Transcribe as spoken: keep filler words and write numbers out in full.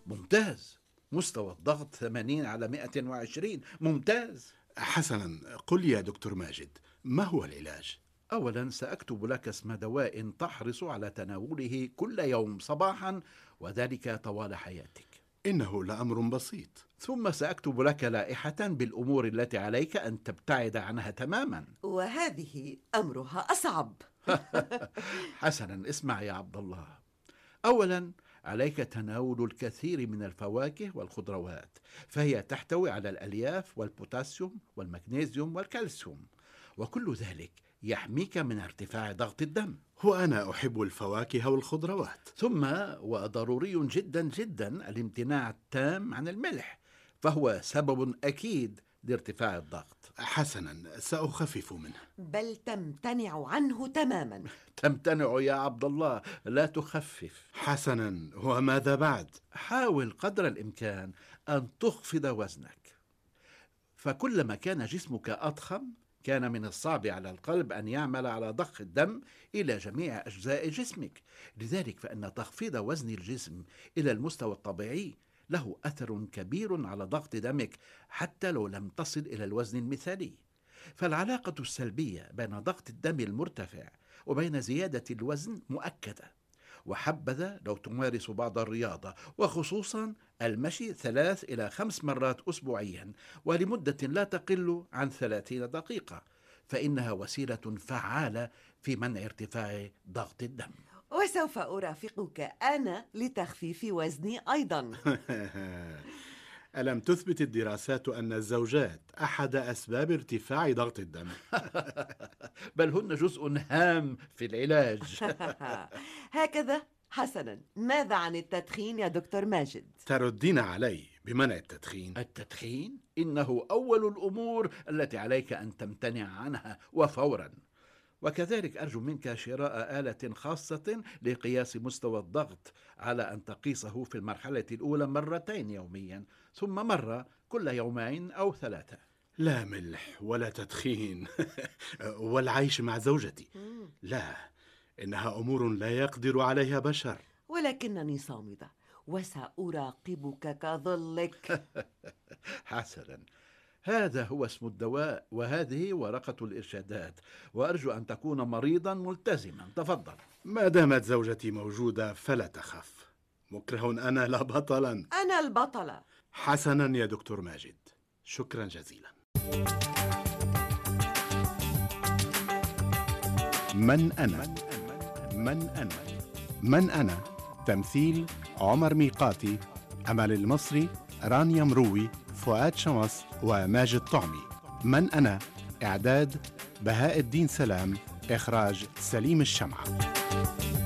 ممتاز. مستوى الضغط ثمانين على مئة وعشرين. ممتاز. حسنا، قل يا دكتور ماجد، ما هو العلاج؟ أولا سأكتب لك اسم دواء تحرص على تناوله كل يوم صباحا، وذلك طوال حياتك. إنه لأمر بسيط. ثم سأكتب لك لائحة بالأمور التي عليك أن تبتعد عنها تماما. وهذه أمرها أصعب. حسنا، اسمع يا عبد الله. أولا عليك تناول الكثير من الفواكه والخضروات، فهي تحتوي على الألياف والبوتاسيوم والمغنيسيوم والكالسيوم، وكل ذلك يحميك من ارتفاع ضغط الدم. وأنا أحب الفواكه والخضروات. ثم وضروري جدا جدا الامتناع التام عن الملح، فهو سبب أكيد لارتفاع الضغط. حسنا، سأخفف منه. بل تمتنع عنه تماما. تمتنع يا عبد الله، لا تخفف. حسنا، وماذا بعد؟ حاول قدر الإمكان أن تخفض وزنك، فكلما كان جسمك أضخم كان من الصعب على القلب أن يعمل على ضخ الدم إلى جميع أجزاء جسمك. لذلك فإن تخفيض وزن الجسم إلى المستوى الطبيعي له أثر كبير على ضغط دمك، حتى لو لم تصل إلى الوزن المثالي. فالعلاقة السلبية بين ضغط الدم المرتفع وبين زيادة الوزن مؤكدة، وحبذا لو تمارس بعض الرياضة، وخصوصا المشي ثلاث إلى خمس مرات أسبوعيا ولمدة لا تقل عن ثلاثين دقيقة، فإنها وسيلة فعالة في منع ارتفاع ضغط الدم. وسوف أرافقك أنا لتخفيف وزني أيضا. ألم تثبت الدراسات أن الزوجات أحد أسباب ارتفاع ضغط الدم؟ بل هن جزء هام في العلاج. هكذا. حسنا، ماذا عن التدخين يا دكتور ماجد؟ تردين علي بمنع التدخين؟ التدخين إنه أول الأمور التي عليك أن تمتنع عنها وفورا. وكذلك أرجو منك شراء آلة خاصة لقياس مستوى الضغط، على أن تقيسه في المرحلة الأولى مرتين يوميا، ثم مرة كل يومين أو ثلاثة. لا ملح ولا تدخين. والعيش مع زوجتي؟ لا، إنها أمور لا يقدر عليها بشر. ولكنني صامدة وسأراقبك كظلك. حسنا، هذا هو اسم الدواء، وهذه ورقة الإرشادات، وأرجو أن تكون مريضا ملتزما. تفضل. ما دامت زوجتي موجودة فلا تخف. مكره أنا لا بطلا. أنا البطلة. حسنا يا دكتور ماجد، شكرا جزيلا. من أنا؟ من أنا؟ من أنا؟ تمثيل عمر ميقاتي، أمل المصري، رانيا مروي، فؤاد شمس، وماجد طعمي. من أنا؟ إعداد بهاء الدين سلام، إخراج سليم الشمعة.